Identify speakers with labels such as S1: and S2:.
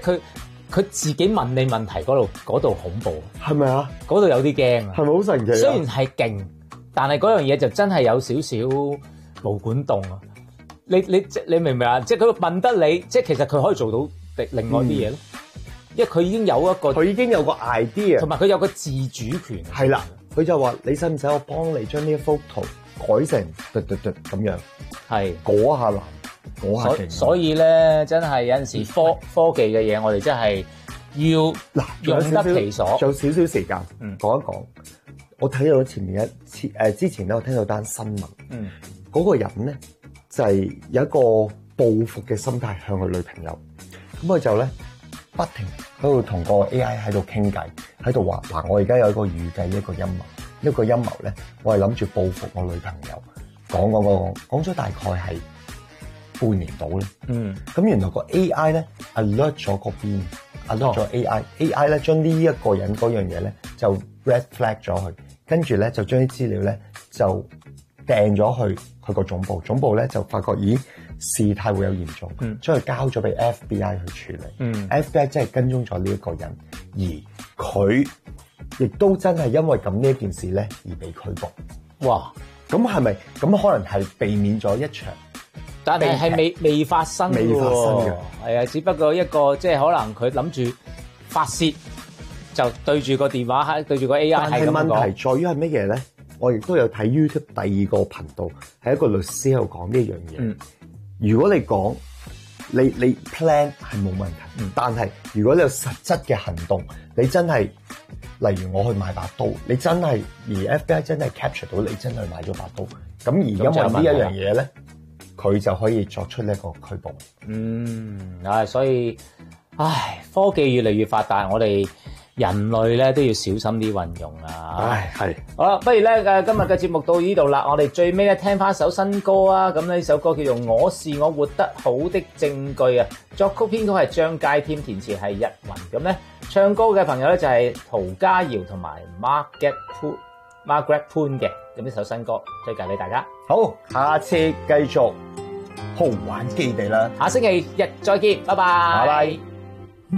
S1: 佢自己問你問題嗰度恐怖，
S2: 係咪啊？
S1: 嗰度有啲驚啊，
S2: 係咪好神奇啊？
S1: 雖然係勁，但係嗰樣嘢就真係有少少毛管戙啊！你明唔明啊？即係佢問得你，即係其實佢可以做到另外啲嘢咯，因為佢已經有個
S2: idea，
S1: 同埋佢有個自主權。
S2: 係啦，佢就話你使唔使我幫你將呢一幅圖改成咁樣？係嗰下勁。
S1: 所以咧，真係有陣時科技嘅嘢，我哋真係要用得其所。
S2: 仲有少少時間，講一講。我睇到之前咧，我聽到單新聞，嗰個人咧就係有一個報復嘅心態向佢女朋友，咁佢就咧不停喺度同個 AI 喺度傾偈，喺度話嗱，我而家有一個預計一個陰謀，呢個陰謀咧，我係諗住報復我女朋友，講咗大概係半年到咧，咁原來個 AI 咧 alert 咗嗰邊 alert 咗 AI 咧將呢一個人嗰樣嘢咧就 red flag 咗佢，跟住咧就將啲資料咧就掟咗去佢個總部咧就發覺咦事態會有嚴重，將佢交咗俾 FBI 去處理，FBI 真係跟蹤咗呢一個人，而佢亦都真係因為咁呢一件事咧而被拘捕。哇！咁係咪咁可能係避免咗一場？
S1: 但係未發生嘅喎，係啊，只不過一個即係可能佢諗住發泄，就對住個電話，對住個 AI 係咁講。但係問題
S2: 在於係乜嘢咧？我亦都有睇 YouTube 第二個頻道，係一個律師喺度講呢樣嘢。如果你講你 plan 係冇問題，但係如果你有實質嘅行動，你真係例如我去買把刀，你真係而 FBI 真係 capture 到你真係買咗把刀，咁而因為呢一樣嘢咧，佢就可以作出呢一個拘捕。
S1: 所以，科技越嚟越發達，我哋人類咧都要小心啲運用啊！
S2: 係
S1: 好啦，不如咧今日嘅節目到呢度啦，我哋最尾咧聽翻首新歌啊！咁呢首歌叫做《我是我活得好的證據》啊，作曲編曲係張佳添，填詞係日雲。咁咧唱歌嘅朋友咧就係陶家瑤同埋 Margaret Poon 嘅。咁呢首新歌推介俾大家。
S2: 好，下次繼續豪玩基地啦，
S1: 下星期日再見，拜拜。